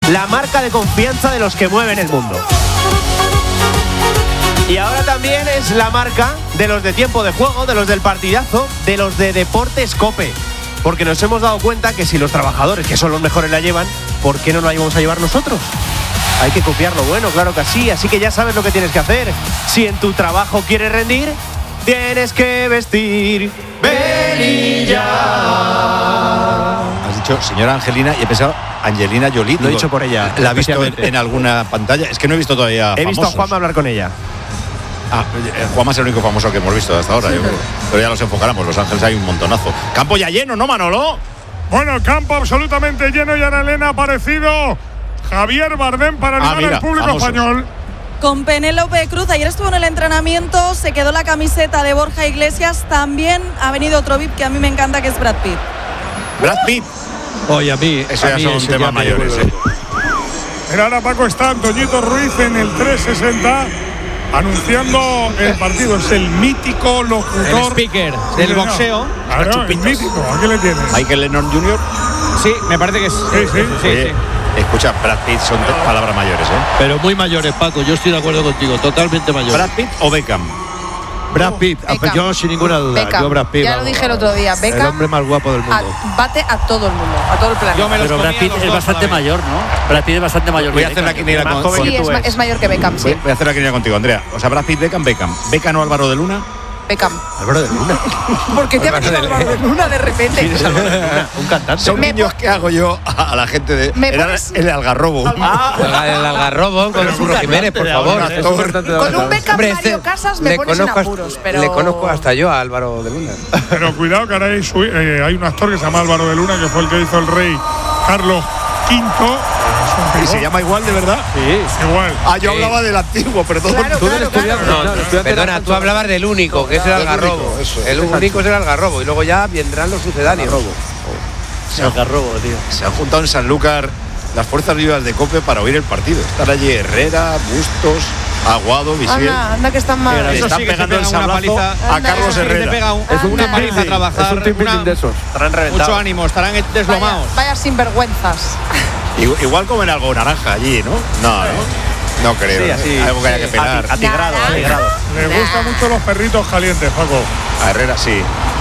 la marca de confianza de los que mueven el mundo. Y ahora también es la marca de los de tiempo de juego, de los del partidazo, de los de Deportes COPE. Porque nos hemos dado cuenta que si los trabajadores, que son los mejores, la llevan, ¿por qué no la íbamos a llevar nosotros? Hay que copiar lo bueno, claro que sí. Así que ya sabes lo que tienes que hacer. Si en tu trabajo quieres rendir, tienes que vestir Velilla. Has dicho señora Angelina y he pensado Angelina Jolie. Lo he dicho por ella. ¿La has visto en alguna pantalla? Es que no he visto todavía He visto a famosos. Juanma hablar con ella. Juanma es el único famoso que hemos visto hasta ahora, yo creo. Pero ya los enfocaremos, Los Ángeles hay un montonazo. Campo ya lleno, ¿no, Manolo? Bueno, el campo absolutamente lleno y Ana Elena ha aparecido Javier Bardem para animar al público famosos. español. Con Penélope Cruz, ayer estuvo en el entrenamiento, se quedó la camiseta de Borja Iglesias, también ha venido otro VIP que a mí me encanta, que es Brad Pitt. Brad Pitt. Oye, a mí Eso ya son temas mayores, Mira, ahora Paco está Antoñito Ruiz en el 360 anunciando el partido. Es el mítico locutor. El speaker del boxeo. Claro, el mítico. ¿A qué le tienes? Michael Lennon Jr. Sí, me parece que sí. Oye, escucha, Brad Pitt son palabras mayores, ¿eh? Pero muy mayores, Paco, yo estoy de acuerdo contigo, totalmente mayores. ¿Brad Pitt o Beckham? Brad Pitt, Beckham. yo sin ninguna duda. Beckham. Yo Brad Pitt. Ya lo dije el otro día, Beckham. El hombre más guapo del mundo. Bate a todo el mundo, a todo el planeta. Pero Brad Pitt es bastante mayor, ¿no? Brad Pitt es bastante mayor. Voy a hacer la quiniela con Sí, es mayor que Beckham, sí. Voy a hacer la quiniela contigo, Andrea. O sea, Brad Pitt, Beckham. Beckham o Álvaro de Luna. Beckham. Álvaro de Luna. ¿Por qué te ha metido Álvaro de Luna de repente? Un cantante. Son niños que hago yo a la gente de. Era el Algarrobo. El Algarrobo con Curro Jiménez, por favor. Con un Beckham Mario Casas me pones en apuros, pero... Le conozco hasta yo a Álvaro de Luna. Pero cuidado que ahora hay un actor que se llama Álvaro de Luna, que fue el que hizo el rey Carlos V. ¿Y se llama igual de verdad? Sí. Igual. Yo hablaba del antiguo, pero todo Perdona, tú hablabas del único, que es el Algarrobo. El único es el Algarrobo y luego ya vendrán los sucedáneos. Algarrobo, tío. Se han juntado en Sanlúcar las fuerzas vivas de COPE para oír el partido. Están allí Herrera, Bustos, Aguado, Visier. Anda que están mal. Le están pegando el sablazo a Carlos Herrera. Es una paliza a trabajar. Es un team de esos. Estarán reventados. Mucho ánimo, estarán deslomados. Vaya sinvergüenzas. Igual comen algo naranja allí, ¿no? No creo. Sí, así, algo que haya que pelar. Atigrado. Le gustan mucho los perritos calientes, Paco. A Herrera sí.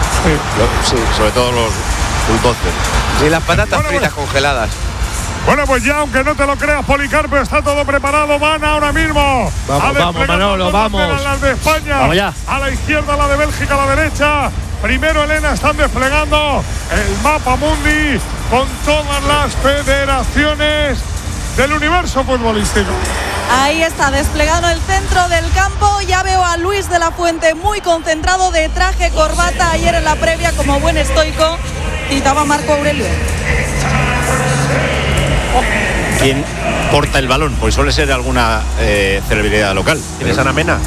Sí, sobre todo los bulldozer. Y las patatas fritas congeladas. Bueno, pues ya, aunque no te lo creas, Policarpo, está todo preparado. Van ahora mismo. Vamos, Manolo, vamos. Las de España. Vamos ya. A la izquierda, la de Bélgica, a la derecha. Primero, Elena, están desplegando el mapa mundi con todas las federaciones del universo futbolístico. Ahí está, desplegado en el centro del campo. Ya veo a Luis de la Fuente muy concentrado, de traje, corbata. Ayer en la previa, como buen estoico, citaba Marco Aurelio. ¿Quién porta el balón? Pues suele ser alguna celebridad local. ¿Tienes Ana Mena?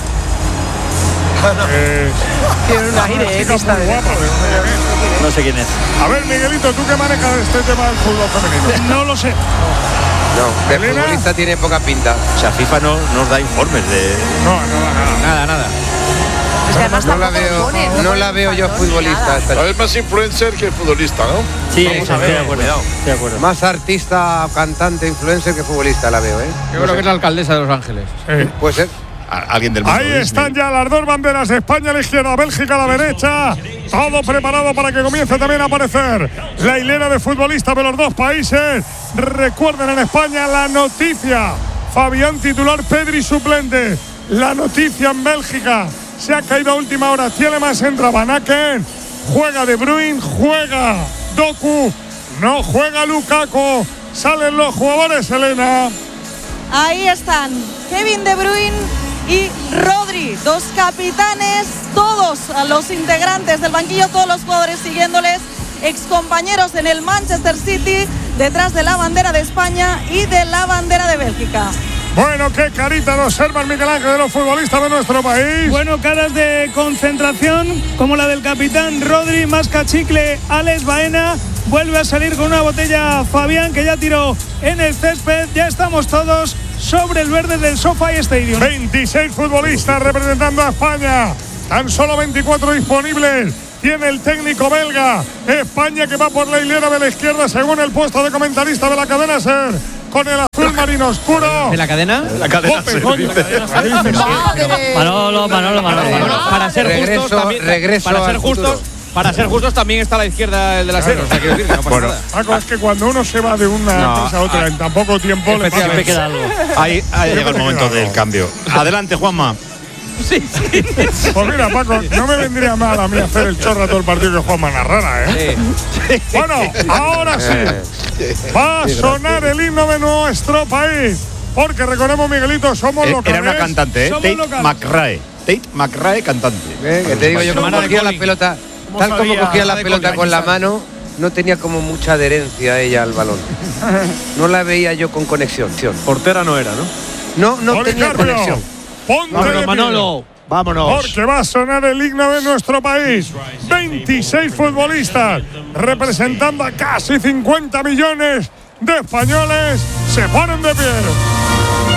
Tiene un aire, esta de... No sé quién es. A ver, Miguelito, ¿tú qué manejas este tema del fútbol femenino? No lo sé. No, de futbolista tiene poca pinta. O sea, FIFA no nos da informes de. Nada. Es que además No la veo yo futbolista. Es más influencer que futbolista, ¿no? Sí, Vamos a ver, estoy de acuerdo. Más artista, cantante, influencer que futbolista la veo, ¿eh? Yo creo que es la alcaldesa de Los Ángeles. Puede ser. Alguien del mundo Ahí Disney. están ya las dos banderas, España a la izquierda, Bélgica a la derecha. Todo preparado para que comience también a aparecer la hilera de futbolistas de los dos países. Recuerden, en España la noticia: Fabián titular, Pedri suplente. La noticia en Bélgica: se ha caído a última hora. Tielemans, entra Van Aken, juega De Bruyne, juega Doku, no juega Lukaku. Salen los jugadores, Elena. Ahí están Kevin De Bruyne y Rodri, dos capitanes, todos los integrantes del banquillo, todos los jugadores siguiéndoles, excompañeros en el Manchester City, detrás de la bandera de España y de la bandera de Bélgica. Bueno, qué carita nos observa Miguel Ángel de los futbolistas de nuestro país. Bueno, caras de concentración, como la del capitán Rodri, masca chicle Alex Baena. Vuelve a salir con una botella Fabián, que ya tiró en el césped. Ya estamos todos sobre el verde del SoFi Stadium. 26 futbolistas representando a España. Tan solo 24 disponibles. Tiene el técnico belga. España que va por la hilera de la izquierda según el puesto de comentarista de la cadena SER. Con el marino oscuro. ¿De la cadena? La cadena Jope, se coño, dice. Manolo. Para ser justos también. Para ser justos también está a la izquierda el delantero. O sea, quiero decir que no pasa nada. Paco, es que cuando uno se va de una empresa a otra en tan poco tiempo le pasa. Siempre queda algo. Ahí llega el momento del cambio. Adelante, Juanma. Sí. Pues mira, Paco, no me vendría mal a mí hacer el chorra todo el partido que Juanma narrara, ¿eh? Sí. Bueno, ahora sí. Va a sonar el himno de nuestro país. Porque recordemos, Miguelito, somos locales. Era una cantante, ¿eh? Tate McRae. Tate McRae, cantante. Que te digo yo, como cogía la pelota, tal como cogía la pelota con la mano, no tenía como mucha adherencia ella al balón. No la veía yo con conexión. Portera no era, ¿no? No tenía conexión. Ponte de pie, Manolo. Vámonos. porque va a sonar el himno de nuestro país. 26 futbolistas representando a casi 50 millones de españoles se ponen de pie.